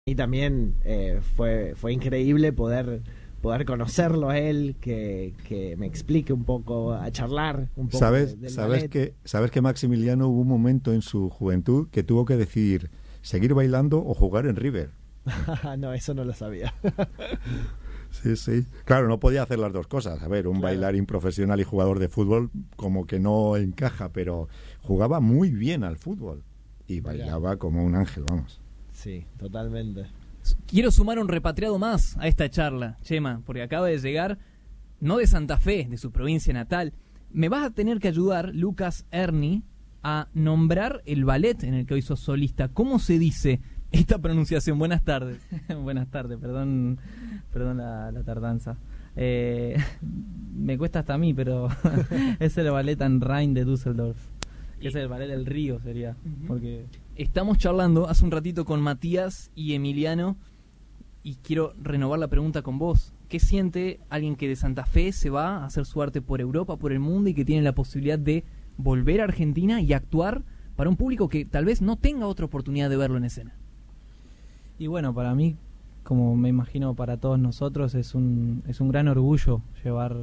Y también fue increíble poder conocerlo a él, que me explique un poco, a charlar un poco del ballet. ¿Sabes que Maximiliano hubo un momento en su juventud que tuvo que decidir seguir bailando o jugar en River? No, eso no lo sabía. Sí, sí. Claro, no podía hacer las dos cosas. A ver, un bailarín profesional y jugador de fútbol como que no encaja, pero jugaba muy bien al fútbol y bailaba como un ángel, vamos. Sí, totalmente. Quiero sumar un repatriado más a esta charla, Chema, porque acaba de llegar, no de Santa Fe, de su provincia natal. Me vas a tener que ayudar, Lucas Erni, a nombrar el ballet en el que hoy sos solista. ¿Cómo se dice esta pronunciación? Buenas tardes. Buenas tardes, perdón la tardanza. Me cuesta hasta a mí, pero es el ballet Am Rhein de Düsseldorf. Que es el ballet del río, sería. Porque estamos charlando hace un ratito con Matías y Emiliano y quiero renovar la pregunta con vos. ¿Qué siente alguien que de Santa Fe se va a hacer su arte por Europa, por el mundo y que tiene la posibilidad de volver a Argentina y actuar para un público que tal vez no tenga otra oportunidad de verlo en escena? Y bueno, para mí, como me imagino para todos nosotros, es un gran orgullo llevar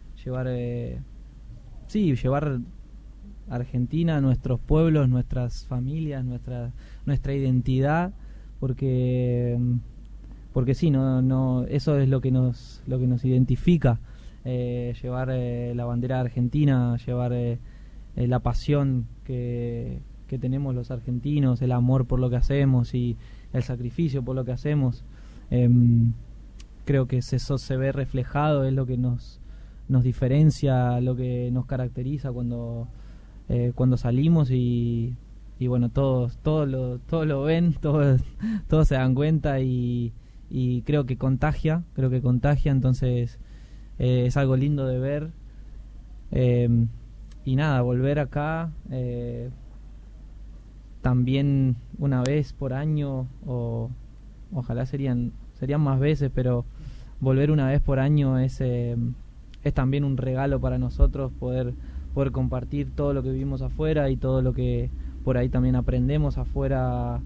Argentina, nuestros pueblos, nuestras familias, nuestra identidad, porque sí, no eso es lo que nos identifica, llevar la bandera argentina, llevar la pasión que tenemos los argentinos, el amor por lo que hacemos y el sacrificio por lo que hacemos. Creo que eso se ve reflejado, es lo que nos diferencia, lo que nos caracteriza cuando salimos y bueno, todos lo ven, todos se dan cuenta y creo que contagia, entonces es algo lindo de ver, y nada, volver acá también una vez por año, o ojalá serían más veces, pero volver una vez por año es también un regalo para nosotros, poder compartir todo lo que vivimos afuera y todo lo que por ahí también aprendemos afuera,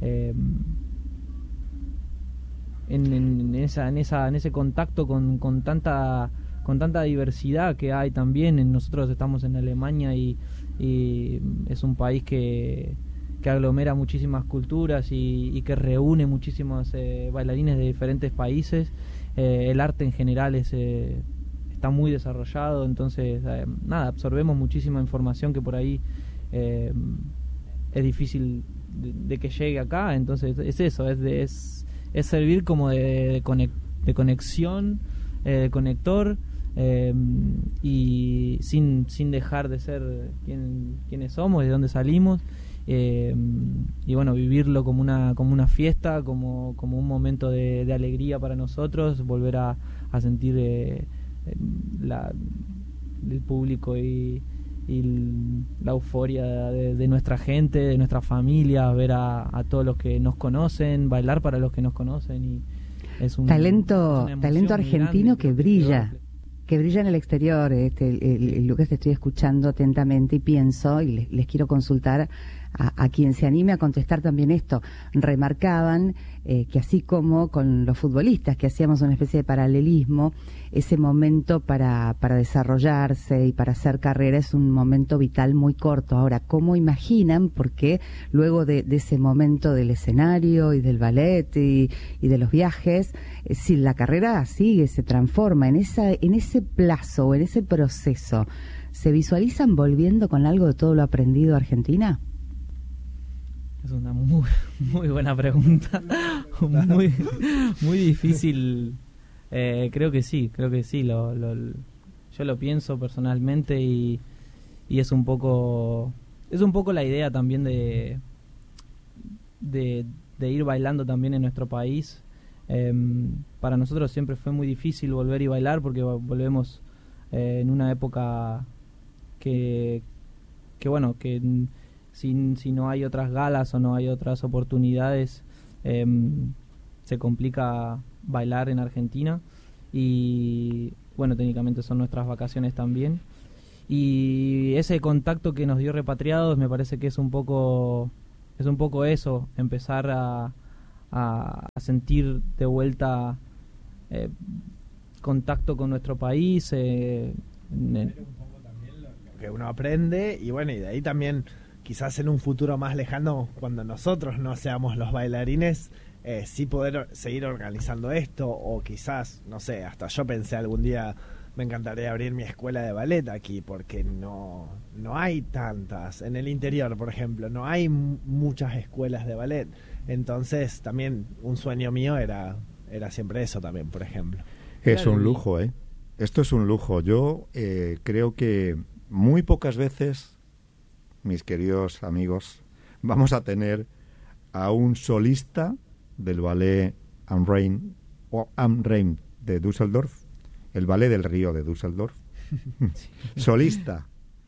en ese contacto con tanta diversidad que hay también. Nosotros estamos en Alemania y es un país que aglomera muchísimas culturas y que reúne muchísimos bailarines de diferentes países. El arte en general está muy desarrollado, entonces absorbemos muchísima información que por ahí es difícil de que llegue acá. Entonces es eso, es servir como de conexión, de conector, y sin dejar de ser quienes somos, de dónde salimos, y bueno, vivirlo como una fiesta, como un momento de alegría para nosotros, volver a sentir el público y la euforia de nuestra gente, de nuestra familia, ver a todos los que nos conocen, bailar para los que nos conocen, y es un talento argentino que brilla en el exterior. Lucas, te estoy escuchando atentamente y pienso, y les quiero consultar a quien se anime a contestar también esto. Remarcaban que así como con los futbolistas, que hacíamos una especie de paralelismo, ese momento para desarrollarse y para hacer carrera es un momento vital muy corto. Ahora, ¿cómo imaginan? Porque luego de ese momento del escenario y del ballet y de los viajes, si la carrera sigue, se transforma en ese plazo o en ese proceso, ¿se visualizan volviendo con algo de todo lo aprendido a Argentina? Es una muy, muy buena pregunta. Muy, muy difícil. Creo que sí. Yo lo pienso personalmente y es un poco la idea también de ir bailando también en nuestro país. Para nosotros siempre fue muy difícil volver y bailar porque volvemos en una época que si no hay otras galas o no hay otras oportunidades, se complica bailar en Argentina. Y bueno, técnicamente son nuestras vacaciones también. Y ese contacto que nos dio Repatriados me parece que es un poco eso, empezar a a sentir de vuelta contacto con nuestro país. Un poco también lo que uno aprende, y bueno, y de ahí también quizás en un futuro más lejano, cuando nosotros no seamos los bailarines, sí poder seguir organizando esto, o quizás, no sé, hasta yo pensé algún día me encantaría abrir mi escuela de ballet aquí, porque no hay tantas. En el interior, por ejemplo, no hay muchas escuelas de ballet. Entonces también un sueño mío era siempre eso también, por ejemplo. Es un lujo, ¿eh? Esto es un lujo. Yo creo que muy pocas veces, mis queridos amigos, vamos a tener a un solista del ballet Am Rhein de Düsseldorf, el ballet del río de Düsseldorf, solista,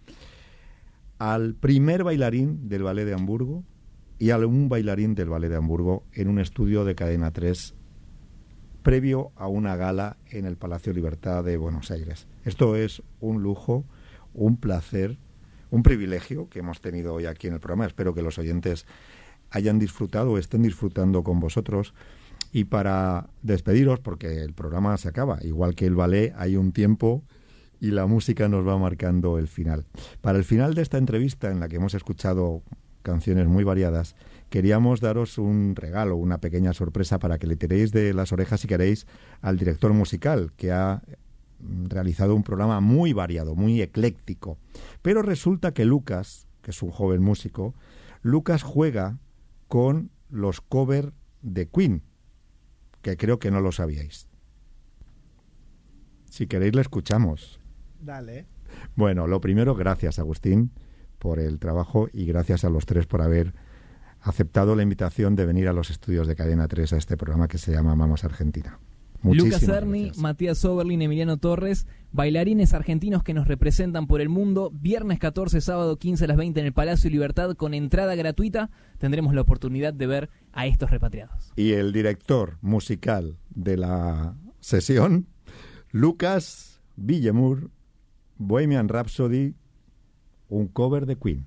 al primer bailarín del ballet de Hamburgo y a un bailarín del ballet de Hamburgo en un estudio de Cadena 3 previo a una gala en el Palacio Libertad de Buenos Aires. Esto es un lujo, un placer, un privilegio que hemos tenido hoy aquí en el programa. Espero que los oyentes hayan disfrutado o estén disfrutando con vosotros. Y para despediros, porque el programa se acaba, igual que el ballet, hay un tiempo y la música nos va marcando el final. Para el final de esta entrevista, en la que hemos escuchado canciones muy variadas, queríamos daros un regalo, una pequeña sorpresa para que le tiréis de las orejas, si queréis, al director musical, que ha realizado un programa muy variado, muy ecléctico. Pero resulta que Lucas, que es un joven músico, Lucas juega con los covers de Queen, que creo que no lo sabíais. Si queréis, le escuchamos. Dale. Bueno, lo primero, gracias, Agustín, por el trabajo, y gracias a los tres por haber aceptado la invitación de venir a los estudios de Cadena 3 a este programa que se llama Amamos Argentina. Muchísimas Lucas Erni, gracias. Matías Oberlin, Emiliano Torres, bailarines argentinos que nos representan por el mundo. Viernes 14, sábado 15 a las 20 en el Palacio Libertad, con entrada gratuita. Tendremos la oportunidad de ver a estos repatriados. Y el director musical de la sesión, Lucas Villemur, Bohemian Rhapsody, un cover de Queen.